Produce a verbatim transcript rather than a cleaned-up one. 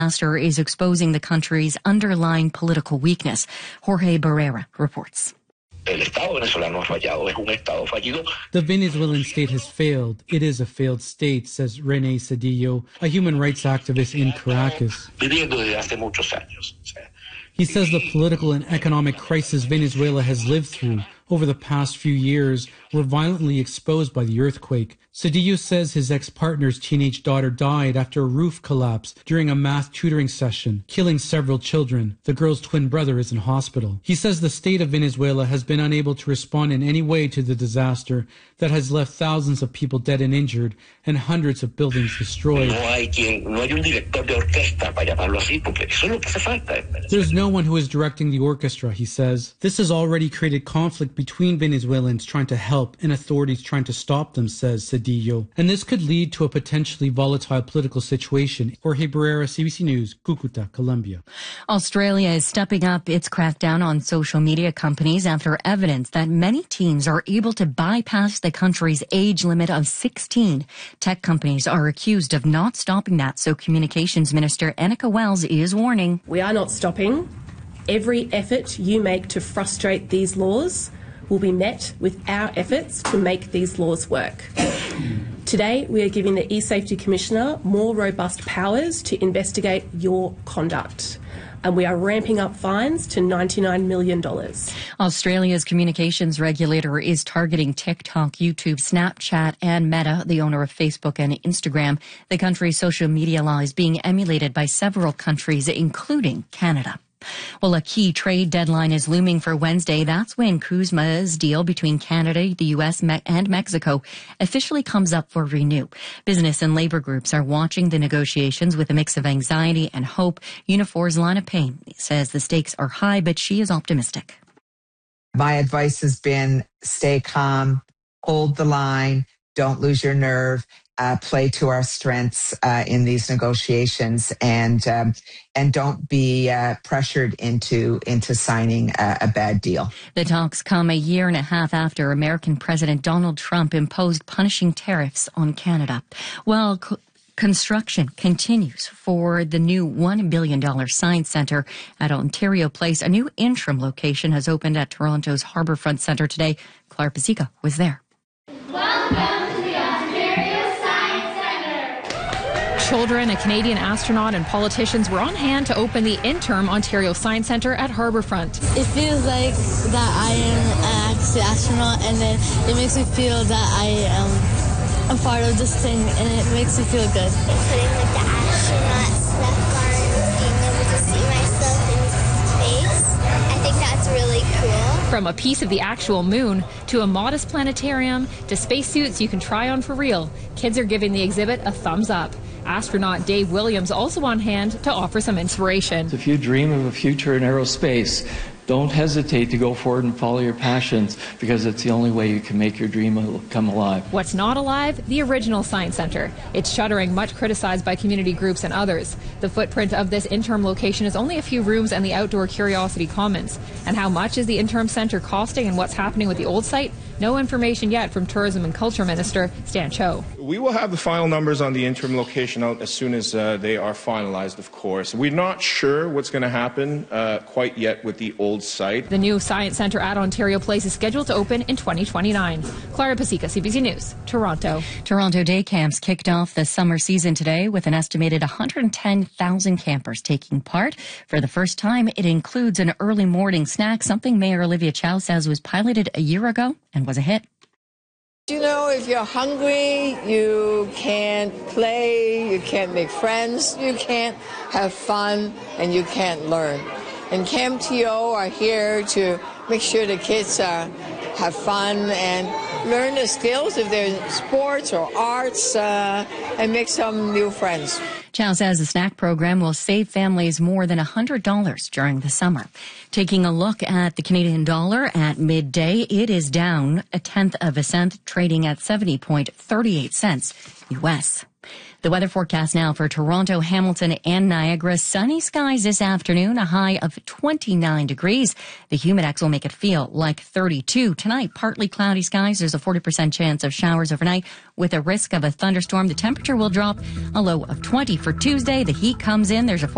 disaster is exposing the country's underlying political weakness. Jorge Barrera reports. The Venezuelan state has failed. It is a failed state, says René Cedillo, a human rights activist in Caracas. He says the political and economic crisis Venezuela has lived through over the past few years were violently exposed by the earthquake. Cedillo says his ex-partner's teenage daughter died after a roof collapsed during a math tutoring session, killing several children. The girl's twin brother is in hospital. He says the state of Venezuela has been unable to respond in any way to the disaster that has left thousands of people dead and injured and hundreds of buildings destroyed. There's no one who is directing the orchestra, he says. This has already created conflict between Venezuelans trying to help and authorities trying to stop them, says Cedillo. And this could lead to a potentially volatile political situation. Jorge Barrera, C B C News, Cucuta, Colombia. Australia is stepping up its crackdown on social media companies after evidence that many teens are able to bypass the country's age limit of sixteen. Tech companies are accused of not stopping that, so Communications Minister Annika Wells is warning. We are not stopping. Every effort you make to frustrate these laws will be met with our efforts to make these laws work. Today, we are giving the eSafety Commissioner more robust powers to investigate your conduct. And we are ramping up fines to ninety-nine million dollars. Australia's communications regulator is targeting TikTok, YouTube, Snapchat, and Meta, the owner of Facebook and Instagram. The country's social media law is being emulated by several countries, including Canada. Well, a key trade deadline is looming for Wednesday. That's when CUSMA's deal between Canada, the U S, and Mexico officially comes up for renew. Business and labor groups are watching the negotiations with a mix of anxiety and hope. Unifor's Lana Payne says the stakes are high, but she is optimistic. My advice has been stay calm, hold the line, don't lose your nerve. Uh, play to our strengths uh, in these negotiations, and um, and don't be uh, pressured into into signing a, a bad deal. The talks come a year and a half after American President Donald Trump imposed punishing tariffs on Canada. Well, co- construction continues for the new one billion dollars Science Centre at Ontario Place. A new interim location has opened at Toronto's Harbourfront Centre today. Clara Pasica was there. Welcome. Children, a Canadian astronaut, and politicians were on hand to open the interim Ontario Science Centre at Harbourfront. It feels like that I am an astronaut, and then it makes me feel that I am a part of this thing, and it makes me feel good. Putting like the astronaut stuff on and being able to see myself in space, I think that's really cool. From a piece of the actual moon to a modest planetarium to spacesuits you can try on for real, kids are giving the exhibit a thumbs up. Astronaut Dave Williams also on hand to offer some inspiration. If you dream of a future in aerospace, don't hesitate to go forward and follow your passions, because it's the only way you can make your dream come alive. What's not alive? The original Science Centre. It's shuttering, much criticized by community groups and others. The footprint of this interim location is only a few rooms and the outdoor Curiosity Commons. And how much is the interim centre costing and what's happening with the old site? No information yet from Tourism and Culture Minister Stan Cho. We will have the final numbers on the interim location out as soon as uh, they are finalized, of course. We're not sure what's going to happen uh, quite yet with the old site. The new Science Centre at Ontario Place is scheduled to open in twenty twenty-nine. Clara Pasica, C B C News, Toronto. Toronto day camps kicked off the summer season today with an estimated one hundred ten thousand campers taking part. For the first time, it includes an early morning snack, something Mayor Olivia Chow says was piloted a year ago and was a hit. You know, if you're hungry, you can't play, you can't make friends, you can't have fun, and you can't learn. And Camp T O are here to make sure the kids uh, have fun and learn the skills if they're sports or arts uh, and make some new friends. Chow says the snack program will save families more than one hundred dollars during the summer. Taking a look at the Canadian dollar at midday, it is down a tenth of a cent, trading at seventy point three eight cents U S. The weather forecast now for Toronto, Hamilton, and Niagara. Sunny skies this afternoon, a high of twenty-nine degrees. The humidex will make it feel like thirty-two. Tonight, partly cloudy skies. There's a forty percent chance of showers overnight with a risk of a thunderstorm. The temperature will drop a low of twenty for Tuesday. The heat comes in. There's a